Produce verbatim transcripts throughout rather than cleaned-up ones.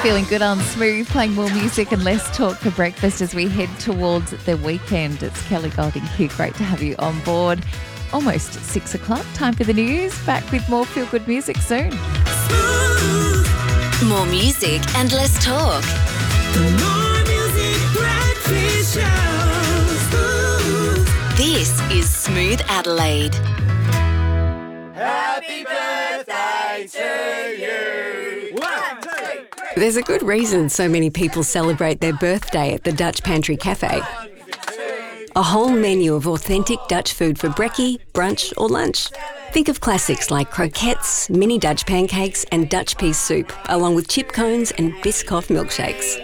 Feeling good on Smooth, playing more music and less talk for breakfast as we head towards the weekend. It's Kelly Golding here. Great to have you on board. Almost six o'clock. Time for the news. Back with more feel-good music soon. Smooth. More music and less talk. More music, breakfast show. Smooth. This is Smooth Adelaide. Happy birthday to you. One, two, three. There's a good reason so many people celebrate their birthday at the Dutch Pantry Cafe. A whole menu of authentic Dutch food for brekkie, brunch or lunch. Think of classics like croquettes, mini Dutch pancakes and Dutch pea soup, along with chip cones and Biscoff milkshakes.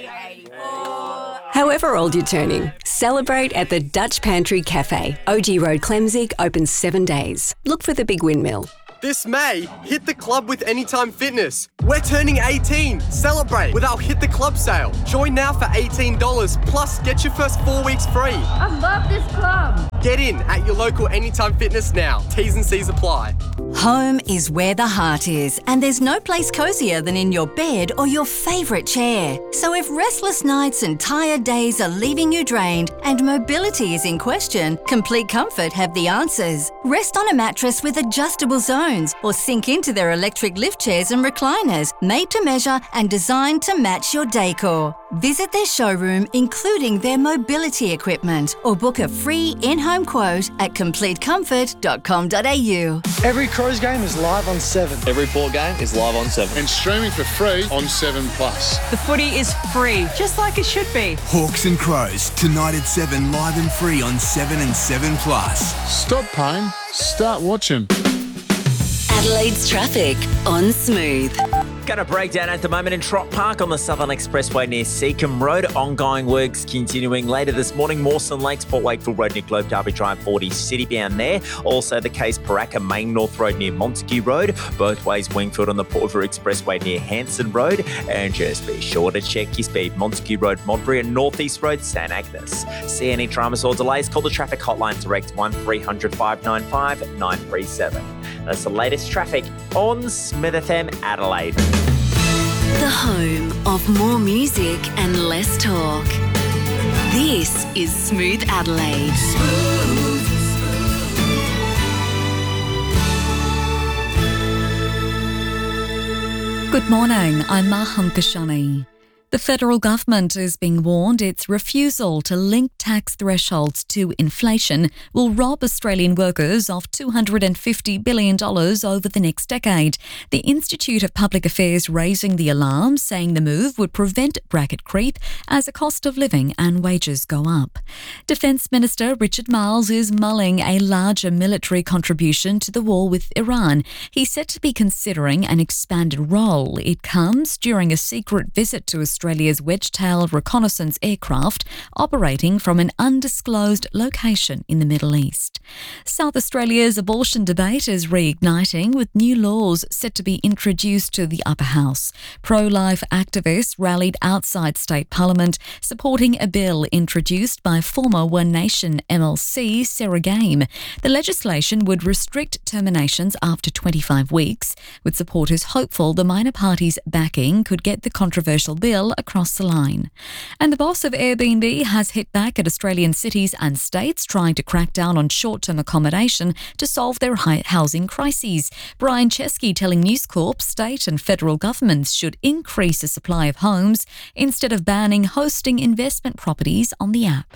However old you're turning, celebrate at the Dutch Pantry Cafe. O G Road, Clemzig, open seven days. Look for the big windmill. This May, hit the club with Anytime Fitness. We're turning eighteen. Celebrate with our Hit the Club sale. Join now for eighteen dollars, plus get your first four weeks free. I love this club. Get in at your local Anytime Fitness now. T's and C's apply. Home is where the heart is, and there's no place cosier than in your bed or your favourite chair. So if restless nights and tired days are leaving you drained and mobility is in question, Complete Comfort have the answers. Rest on a mattress with adjustable zones or sink into their electric lift chairs and recliners, made to measure and designed to match your decor. Visit their showroom, including their mobility equipment, or book a free in-home quote at complete comfort dot com dot a u. Every Crows game is live on seven. Every Port game is live on seven. And streaming for free on seven plus. The footy is free, just like it should be. Hawks and Crows, tonight at seven, live and free on seven and seven plus. Stop paying, start watching. Adelaide's traffic on Smooth. Got a breakdown at the moment in Trott Park on the Southern Expressway near Seacombe Road. Ongoing works continuing later this morning. Mawson Lakes, Port Wakefield Road near Globe Derby Drive forty citybound there. Also the case Paraka Main North Road near Montague Road. Both ways Wingfield on the Porter Expressway near Hanson Road. And just be sure to check your speed. Montague Road, Modbury and North East Road, St Agnes. See any dramas or delays? Call the traffic hotline direct one three hundred, five nine five, nine three seven. That's the latest traffic on Smith F M Adelaide. The home of more music and less talk. This is Smooth Adelaide. Smooth. Good morning, I'm Maham Kashani. The federal government is being warned its refusal to link tax thresholds to inflation will rob Australian workers of two hundred fifty billion dollars over the next decade. The Institute of Public Affairs raising the alarm, saying the move would prevent bracket creep as the cost of living and wages go up. Defence Minister Richard Marles is mulling a larger military contribution to the war with Iran. He's said to be considering an expanded role. It comes during a secret visit to Australia. Australia's Wedgetail reconnaissance aircraft operating from an undisclosed location in the Middle East. South Australia's abortion debate is reigniting with new laws set to be introduced to the upper house. Pro-life activists rallied outside state parliament supporting a bill introduced by former One Nation M L C Sarah Game. The legislation would restrict terminations after twenty-five weeks, with supporters hopeful the minor party's backing could get the controversial bill across the line. And the boss of Airbnb has hit back at Australian cities and states trying to crack down on short-term accommodation to solve their housing crises. Brian Chesky telling News Corp state and federal governments should increase the supply of homes instead of banning hosting investment properties on the app.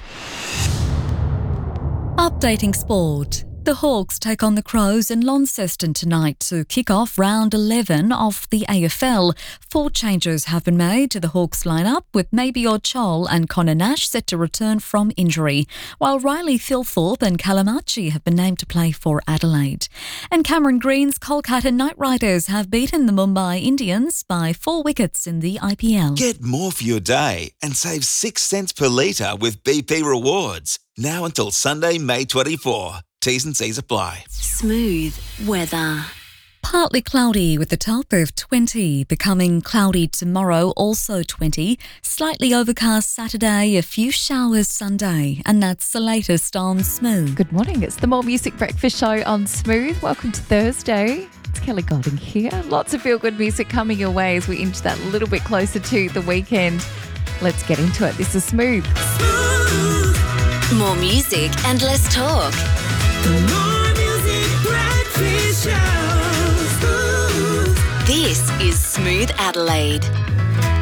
Updating sport. The Hawks take on the Crows in Launceston tonight to kick off round eleven of the A F L. Four changes have been made to the Hawks lineup, with Mabior Chol and Connor Nash set to return from injury, while Riley Thilthorpe and Kalamachi have been named to play for Adelaide. And Cameron Green's Kolkata Knight Riders have beaten the Mumbai Indians by four wickets in the I P L. Get more for your day and save six cents per litre with B P Rewards. Now until Sunday, May twenty-fourth. T's and C's apply. Smooth weather. Partly cloudy with a top of twenty, becoming cloudy tomorrow, also twenty. Slightly overcast Saturday, a few showers Sunday. And that's the latest on Smooth. Good morning. It's the More Music Breakfast Show on Smooth. Welcome to Thursday. It's Kelly Golding here. Lots of feel-good music coming your way as we inch that a little bit closer to the weekend. Let's get into it. This is Smooth. Smooth. More music and less talk. More music breakfast show. Smooth. This is Smooth Adelaide.